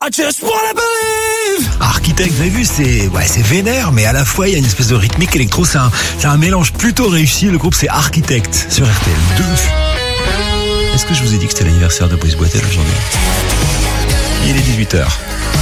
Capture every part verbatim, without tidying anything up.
I just wanna believe. Architect, vous avez vu, c'est ouais, c'est vénère, mais à la fois il y a une espèce de rythmique électro. C'est un, c'est un mélange plutôt réussi. Le groupe c'est Architect sur R T L deux. Est-ce que je vous ai dit que c'était l'anniversaire de Brice Boitel aujourd'hui? Il est dix-huit heures.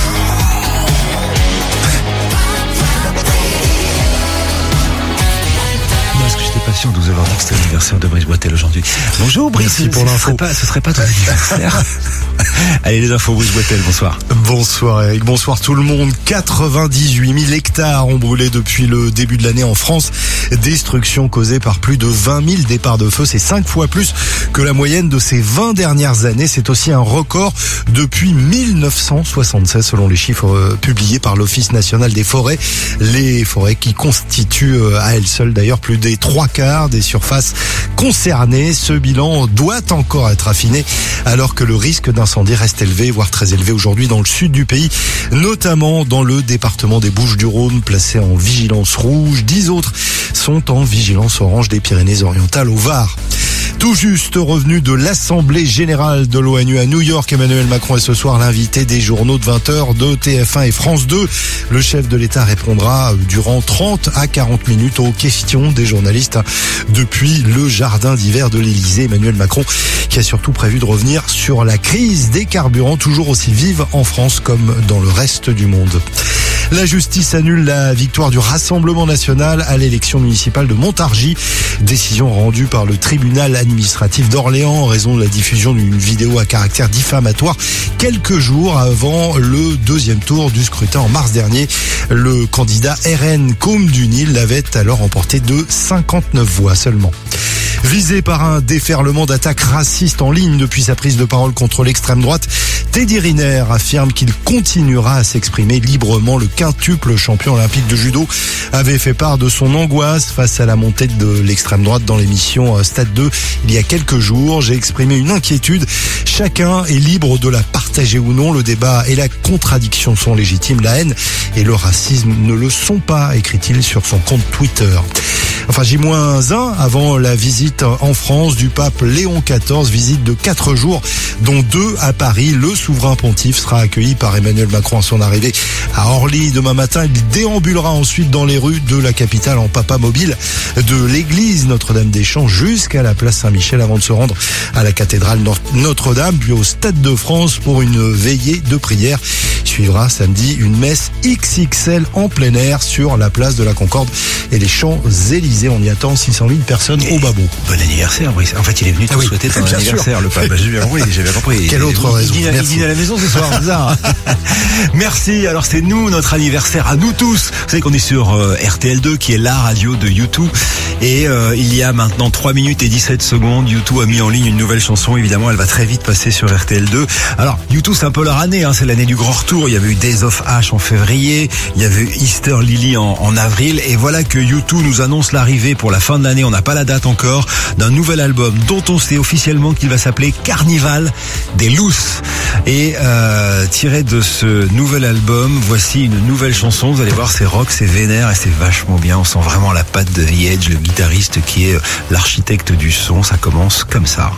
Pas sûr de vous avoir dit que c'était l'anniversaire de Brice Boitel aujourd'hui. Bonjour Brice. Merci pour l'info. Ce, ce serait pas ton anniversaire. Allez, les infos, Brice Boitel, bonsoir. Bonsoir Eric, bonsoir tout le monde. quatre-vingt-dix-huit mille hectares ont brûlé depuis le début de l'année en France. Destruction causée par plus de vingt mille départs de feu. C'est cinq fois plus que la moyenne de ces vingt dernières années. C'est aussi un record depuis mille neuf cent soixante-seize selon les chiffres publiés par l'Office national des forêts. Les forêts qui constituent à elles seules d'ailleurs plus des trois quarts des surfaces concernées. Ce bilan doit encore être affiné alors que le risque d'incendie reste élevé, voire très élevé aujourd'hui dans le sud du pays, notamment dans le département des Bouches-du-Rhône, placé en vigilance rouge. Dix autres sont en vigilance orange des Pyrénées-Orientales au Var. Tout juste revenu de l'Assemblée Générale de l'ONU à New York, Emmanuel Macron est ce soir l'invité des journaux de vingt heures de T F un et France deux. Le chef de l'État répondra durant trente à quarante minutes aux questions des journalistes depuis le jardin d'hiver de l'Élysée. Emmanuel Macron qui a surtout prévu de revenir sur la crise des carburants, toujours aussi vive en France comme dans le reste du monde. La justice annule la victoire du Rassemblement national à l'élection municipale de Montargis. Décision rendue par le tribunal administratif d'Orléans en raison de la diffusion d'une vidéo à caractère diffamatoire quelques jours avant le deuxième tour du scrutin en mars dernier. Le candidat R N Côme du Nil l'avait alors emporté de cinquante-neuf voix seulement. Visé par un déferlement d'attaques racistes en ligne depuis sa prise de parole contre l'extrême droite, Teddy Riner affirme qu'il continuera à s'exprimer librement. Le quintuple champion olympique de judo avait fait part de son angoisse face à la montée de l'extrême droite dans l'émission Stade deux il y a quelques jours. J'ai exprimé une inquiétude. Chacun est libre de la partager ou non. Le débat et la contradiction sont légitimes. La haine et le racisme ne le sont pas, écrit-il sur son compte Twitter. Enfin, J moins un avant la visite en France du pape Léon quatorze, visite de quatre jours, dont deux à Paris. Le souverain pontife sera accueilli par Emmanuel Macron à son arrivée à Orly demain matin. Il déambulera ensuite dans les rues de la capitale en papa mobile de l'église Notre-Dame-des-Champs jusqu'à la place Saint-Michel avant de se rendre à la cathédrale Notre-Dame, puis au Stade de France pour une veillée de prière. Il suivra samedi une messe X X L en plein air sur la place de la Concorde et les Champs-Élysées. On y attend six cent mille personnes et au Babou. Bon anniversaire, Brice. En fait, il est venu te ah oui, souhaiter ton anniversaire, sûr. Le pape. J'ai bien compris, j'ai bien compris. Quelle autre il, raison? Il dîne, il dîne à la maison ce soir, c'est ça. Hein. Merci. Alors, c'est nous, notre anniversaire à nous tous. Vous savez qu'on est sur euh, R T L deux, qui est la radio de U deux. Et euh, il y a maintenant trois minutes et dix-sept secondes, U deux a mis en ligne une nouvelle chanson. Évidemment, elle va très vite passer sur R T L deux. Alors, U deux, c'est un peu leur année. Hein. C'est l'année du grand retour. Il y avait eu Days of Ash en février. Il y avait eu Easter Lily en, en avril. Et voilà que U deux nous annonce l'arrivée pour la fin de l'année, on n'a pas la date encore, d'un nouvel album dont on sait officiellement qu'il va s'appeler Carnival des Loose. Et euh, tiré de ce nouvel album, voici une nouvelle chanson. Vous allez voir, c'est rock, c'est vénère et c'est vachement bien. On sent vraiment la patte de The Edge, le guitariste qui est l'architecte du son. Ça commence comme ça.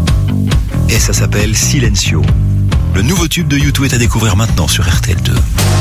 Et ça s'appelle Silencio. Le nouveau tube de U deux est à découvrir maintenant sur R T L deux.